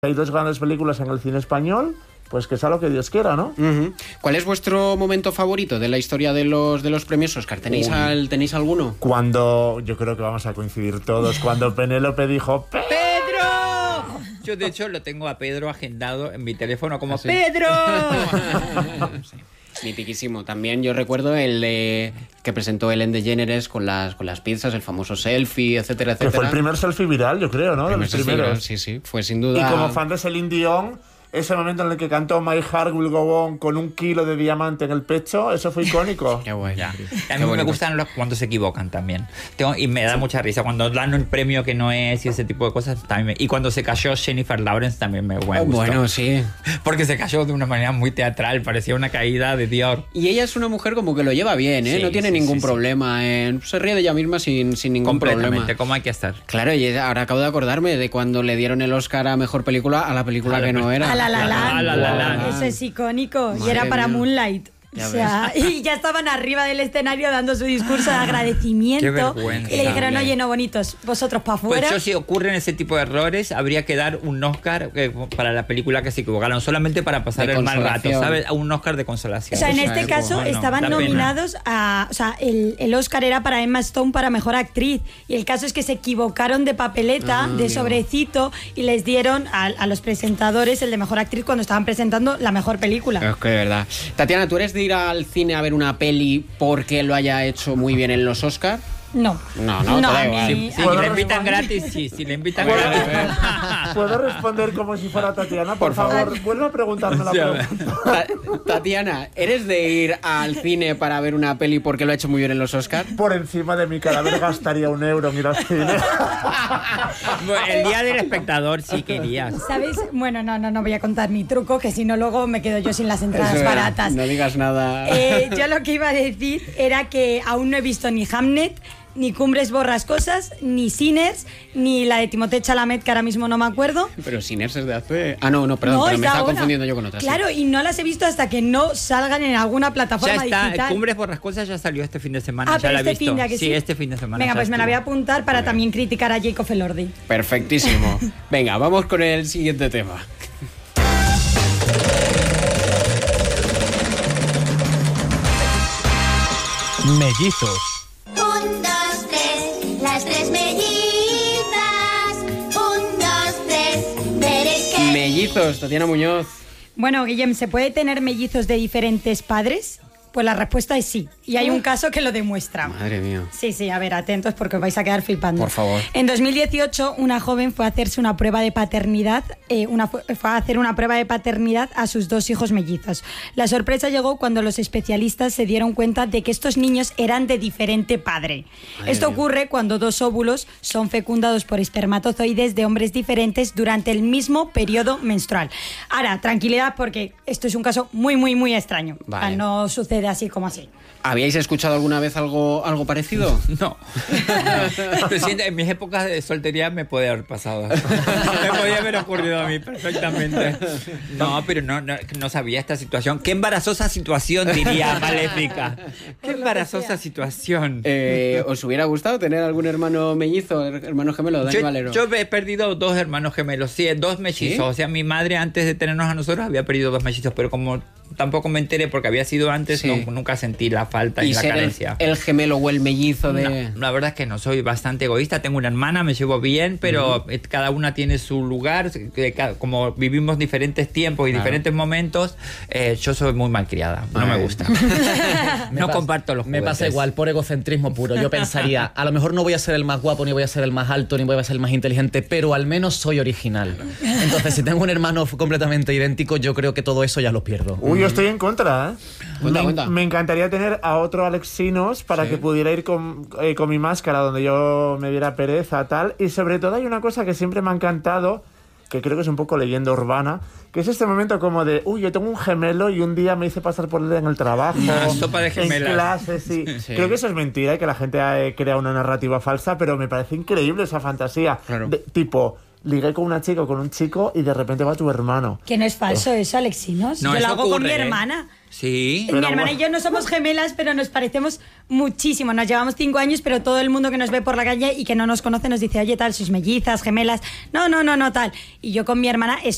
Hay dos grandes películas en el cine español, pues que sea lo que Dios quiera, ¿no? ¿Cuál es vuestro momento favorito de la historia de los premios Oscar? ¿Tenéis alguno? Cuando, yo creo que vamos a coincidir todos, cuando Penélope dijo ¡Pedro! Yo de hecho lo tengo a Pedro agendado en mi teléfono como ¿Sí? ¡Pedro! Sí. Mitiquísimo. También yo recuerdo el de que presentó Ellen DeGeneres con las pizzas, el famoso selfie, etcétera, etcétera. que fue el primer selfie viral, yo creo, ¿no? De los primeros. Sí, fue sin duda. Y como fan de Celine Dion, ese momento en el que cantó My Heart Will Go On con 1 kilo de diamante en el pecho, eso fue icónico. Qué bueno. Ya. A mí me gustan cuando se equivocan también. Y me da mucha risa cuando dan un premio que no es y ese tipo de cosas. También y cuando se cayó Jennifer Lawrence también me gustó. Bueno, sí. Porque se cayó de una manera muy teatral, parecía una caída de Dior. Y ella es una mujer como que lo lleva bien, ¿eh? Sí, no tiene ningún problema. Se ríe de ella misma sin ningún problema. Como hay que estar. Claro, y ahora acabo de acordarme de cuando le dieron el Oscar a Mejor Película a la película que no era. A La La Land. La. Eso es icónico. Madre y era para mía. Moonlight. Ya O sea, y ya estaban arriba del escenario dando su discurso de agradecimiento. Qué vergüenza. Y le dijeron, oye, no bonitos, vosotros para afuera. Pues yo, si ocurren ese tipo de errores, habría que dar un Oscar para la película que se equivocaron, solamente para pasar De el mal rato, consolación. ¿sabes? A un Oscar de consolación. O sea, en Esa este época. caso Bueno, estaban da pena. nominados a... O sea, el Oscar era para Emma Stone para Mejor Actriz. Y el caso es que se equivocaron de papeleta, de sobrecito, y les dieron a los presentadores el de Mejor Actriz cuando estaban presentando la mejor película. Es que de verdad. Tatiana, ¿tú eres de ir al cine a ver una peli porque lo haya hecho muy bien en los Oscar? No. No, te da a igual. mí- Si a mí- le invitan gratis, sí. Si le invitan ¿Puedo, gratis. ¿Puedo responder como si fuera Tatiana? Por Por favor. favor, vuelve a preguntarme la Sí, a ver. pregunta. Tatiana, ¿eres de ir al cine para ver una peli porque lo ha hecho muy bien en los Oscar? Por encima de mi cadáver gastaría 1 euro en ir al cine. Bueno, el día del espectador sí querías. ¿Sabes? Bueno, no voy a contar mi truco, que si no luego me quedo yo sin las entradas Eso es, baratas. No digas nada. Yo lo que iba a decir era que aún no he visto ni Hamnet, ni Cumbres Borrascosas, ni Sinners, ni la de Timothée Chalamet, que ahora mismo no me acuerdo. Pero Sinners es de hace... Ah, no, perdón, No, pero es me de estaba ahora. confundiendo yo con otras. Claro, y no las he visto hasta que no salgan en alguna Ya plataforma está, digital. Cumbres Borrascosas ya salió este fin de semana. Ah, ya pero la he este visto. fin de, ¿a que sí? este fin de semana. Venga, ya pues me la voy a estuvo. apuntar para también criticar a Jacob Elordi. Perfectísimo. Venga, vamos con el siguiente tema. Mellizos. 1, 2, 3, las 3 mellizas. 1, 2, 3, veréis que... Mellizos, Tatiana Muñoz. Bueno, Guillem, ¿se puede tener mellizos de diferentes padres? Pues la respuesta es sí. Y hay un caso que lo demuestra. Madre mía. Sí, a ver, atentos porque os vais a quedar flipando. Por favor. En 2018, una joven fue a hacerse una prueba de paternidad, fue a hacer una prueba de paternidad a sus 2 hijos mellizos. La sorpresa llegó cuando los especialistas se dieron cuenta de que estos niños eran de diferente padre. Madre Esto mía. ocurre cuando 2 óvulos son fecundados por espermatozoides de hombres diferentes durante el mismo periodo menstrual. Ahora, tranquilidad porque esto es un caso muy, muy, muy extraño. Vale. O sea, no sucede así como así. ¿Habíais escuchado alguna vez algo parecido? No. Lo siento, en mis épocas de soltería me puede haber pasado. Me podía haber ocurrido a mí perfectamente. No, pero no sabía esta situación. Qué embarazosa situación, diría Maléfica. Qué embarazosa situación. ¿Os hubiera gustado tener algún hermano mellizo, hermano gemelo, Dani Valero? Yo he perdido 2 hermanos gemelos, sí, 2 mellizos. ¿Sí? O sea, mi madre antes de tenernos a nosotros había perdido 2 mellizos, pero como tampoco me enteré porque había sido antes, Sí. nunca sentí la falta y ¿Y la ser carencia. el gemelo o el mellizo de...? No, la verdad es que no, soy bastante egoísta. Tengo una hermana, me llevo bien, pero cada una tiene su lugar. Como vivimos diferentes tiempos y Claro. diferentes momentos, yo soy muy malcriada. No me gusta. No comparto los Me juguetes. pasa igual, por egocentrismo puro. Yo pensaría, a lo mejor no voy a ser el más guapo, ni voy a ser el más alto, ni voy a ser el más inteligente, pero al menos soy original. Entonces, si tengo un hermano completamente idéntico, yo creo que todo eso ya lo pierdo. Uy, yo estoy en contra, ¿eh? Cuenta. Me encantaría tener a otro Alexinos para que pudiera ir con mi máscara donde yo me diera pereza, tal. Y sobre todo hay una cosa que siempre me ha encantado, que creo que es un poco leyenda urbana, que es este momento como de, uy, yo tengo un gemelo y un día me hice pasar por él en el trabajo, sopa de gemelas. en clase, sí. Sí. Creo que eso es mentira y que la gente crea una narrativa falsa, pero me parece increíble esa fantasía. Claro. Tipo, ligué con una chica o con un chico y de repente va tu hermano. Que no es falso eso, Alexinos. No, Yo lo eso hago con mi ocurre, ¿eh? hermana. Sí. Pero Mi hermana bueno. y yo no somos gemelas, pero nos parecemos muchísimo. Nos llevamos 5 años, pero todo el mundo que nos ve por la calle y que no nos conoce nos dice, oye, tal, sois mellizas, gemelas. No, tal. Y yo con mi hermana